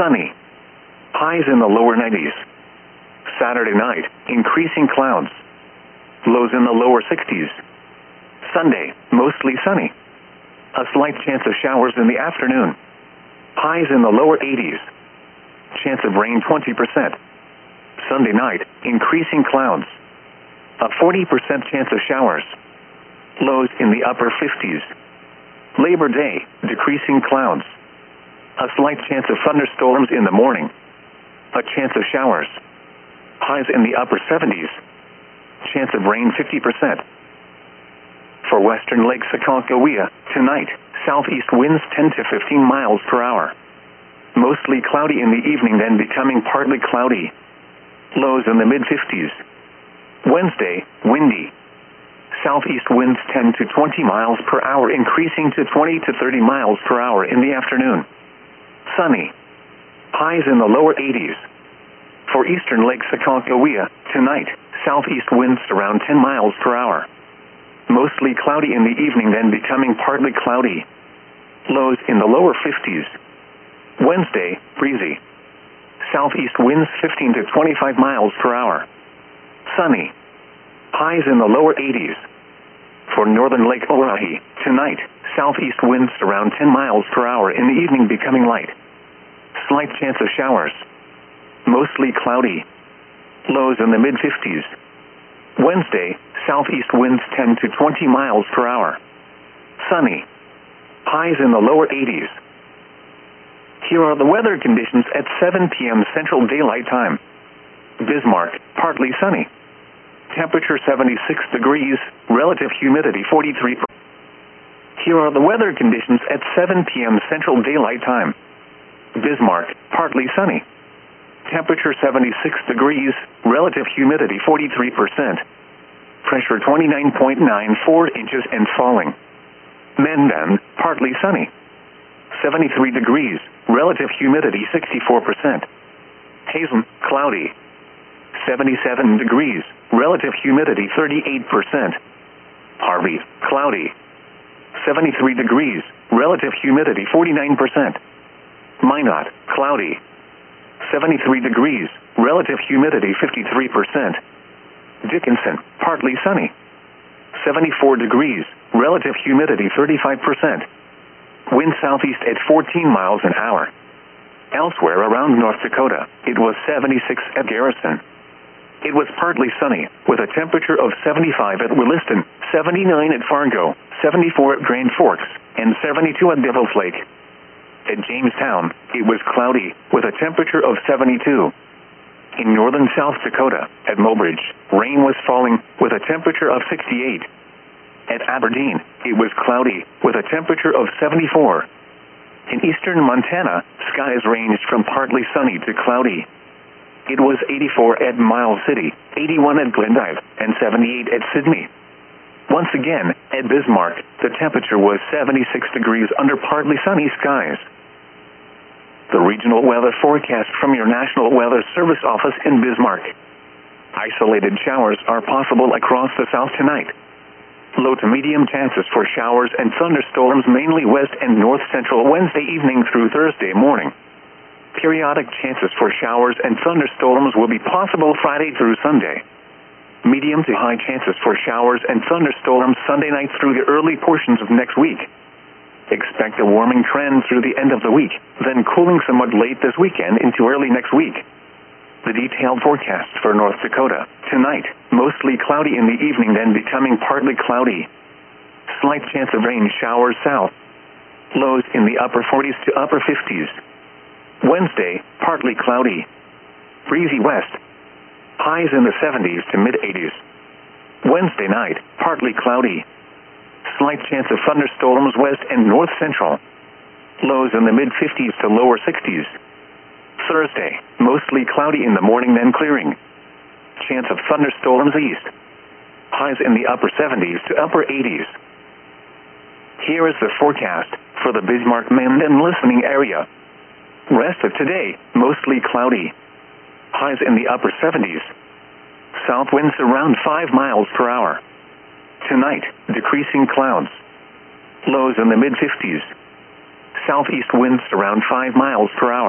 sunny. Highs in the lower 90s. Saturday night, increasing clouds. Lows in the lower 60s. Sunday, mostly sunny. A slight chance of showers in the afternoon. Highs in the lower 80s. Chance of rain 20%. Sunday night, increasing clouds. A 40% chance of showers. Lows in the upper 50s. Labor Day, decreasing clouds. A slight chance of thunderstorms in the morning. A chance of showers. Highs in the upper 70s. Chance of rain 50%. For western Lake Sakakawea, tonight, southeast winds 10 to 15 miles per hour. Mostly cloudy in the evening, then becoming partly cloudy. Lows in the mid-50s. Wednesday, windy. Southeast winds 10 to 20 miles per hour, increasing to 20 to 30 miles per hour in the afternoon. Sunny. Highs in the lower 80s. For eastern Lake Sakakawea, tonight, southeast winds around 10 miles per hour. Mostly cloudy in the evening, then becoming partly cloudy. Lows in the lower 50s. Wednesday, breezy. Southeast winds 15 to 25 miles per hour. Sunny. Highs in the lower 80s. For northern Lake Oahe, tonight, southeast winds around 10 miles per hour, in the evening becoming light. Slight chance of showers. Mostly cloudy. Lows in the mid-50s. Wednesday, southeast winds 10 to 20 miles per hour. Sunny. Highs in the lower 80s. Here are the weather conditions at 7 p.m. Central Daylight Time. Bismarck, partly sunny. Temperature 76 degrees, relative humidity 43%. Here are the weather conditions at 7 p.m. Central Daylight Time. Bismarck, partly sunny. Temperature 76 degrees, relative humidity 43%. Pressure 29.94 inches and falling. Mendon, partly sunny. 73 degrees, relative humidity 64%. Hazen, cloudy. 77 degrees, relative humidity 38%. Harvey, cloudy. 73 degrees, relative humidity 49%. Minot, cloudy. 73 degrees, relative humidity 53%. Dickinson, partly sunny. 74 degrees, relative humidity 35%. Wind southeast at 14 miles an hour. Elsewhere around North Dakota, it was 76 at Garrison. It was partly sunny, with a temperature of 75 at Williston, 79 at Fargo, 74 at Grand Forks, and 72 at Devil's Lake. At Jamestown, it was cloudy, with a temperature of 72. In northern South Dakota, at Mobridge, rain was falling, with a temperature of 68. At Aberdeen, it was cloudy, with a temperature of 74. In eastern Montana, skies ranged from partly sunny to cloudy. It was 84 at Miles City, 81 at Glendive, and 78 at Sydney. Once again, at Bismarck, the temperature was 76 degrees under partly sunny skies. The regional weather forecast from your National Weather Service office in Bismarck. Isolated showers are possible across the south tonight. Low to medium chances for showers and thunderstorms mainly west and north central Wednesday evening through Thursday morning. Periodic chances for showers and thunderstorms will be possible Friday through Sunday. Medium to high chances for showers and thunderstorms Sunday night through the early portions of next week. Expect a warming trend through the end of the week, then cooling somewhat late this weekend into early next week. The detailed forecast for North Dakota. Tonight, mostly cloudy in the evening, then becoming partly cloudy. Slight chance of rain showers south. Lows in the upper 40s to upper 50s. Wednesday, partly cloudy. Breezy west. Highs in the 70s to mid-80s. Wednesday night, partly cloudy. Slight chance of thunderstorms west and north central. Lows in the mid-50s to lower 60s. Thursday, mostly cloudy in the morning, then clearing. Chance of thunderstorms east. Highs in the upper 70s to upper 80s. Here is the forecast for the Bismarck-Mendon listening area. Rest of today, mostly cloudy. Highs in the upper 70s. South winds around 5 miles per hour. Tonight, decreasing clouds. Lows in the mid-50s. Southeast winds around 5 miles per hour.